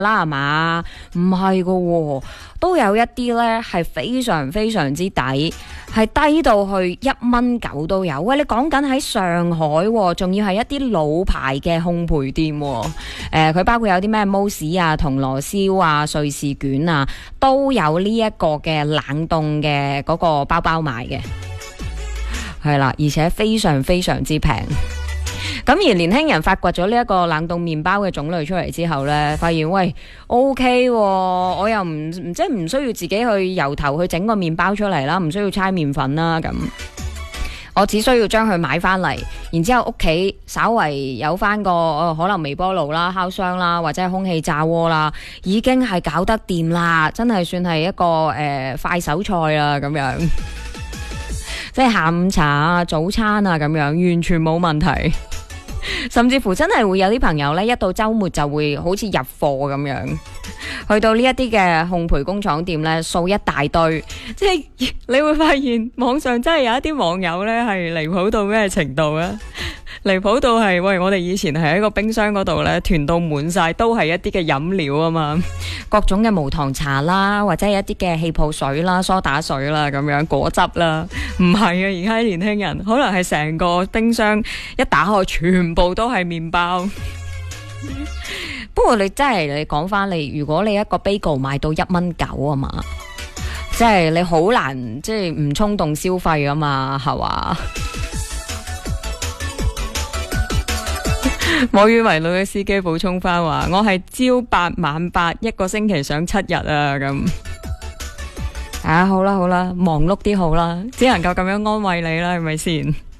啦，係嘛？唔係噶喎，都有一啲呢係非常非常之抵，係低到去1.9蚊都有。喂，你講緊喺上海喎，仲要係一啲老牌嘅烘焙店喎。佢包括有啲咩 mousse 啊、銅鑼燒啊、瑞士卷啊，都有呢一個嘅冷凍嘅嗰個包包賣嘅。係啦，而且非常非常之平。咁而年輕人發掘咗呢一個冷凍麵包嘅種類出嚟之後呢，發現喂 OK 喎，我又即係唔需要自己去由頭去整個麵包出嚟啦，唔需要猜麵粉啦，咁我只需要將佢買翻嚟，然之後屋企稍為有翻個可能微波爐啦、烤箱啦，或者係空氣炸鍋啦，已經係搞得掂啦，真係算係一個快手菜啦咁樣，即係下午茶啊、早餐啊咁樣，完全冇問題。甚至乎真係會有啲朋友呢，一到週末就會好似入貨咁樣，去到呢一啲嘅烘焙工廠店呢，掃一大堆，即係你會發現網上真係有一啲網友呢係離譜到咩程度啊？離譜到係喂，我哋以前係喺個冰箱嗰度呢，囤到滿晒，都係一啲嘅飲料啊嘛，各種嘅無糖茶啦，或者係一啲嘅氣泡水啦、梳打水啦咁樣，果汁啦，唔係啊！而家啲年輕人可能係成個冰箱一打開，全部都係麵包。不過你真係你講翻你，如果你一個 bagel 賣到1.9蚊啊嘛，即係你好難即係唔衝動消費啊嘛，係嘛？母語為女嘅司機補充翻話，我係朝8晚8，一個星期上7日啊咁。好啦好啦，忙碌啲好啦，只能夠咁樣安慰你啦，係咪先？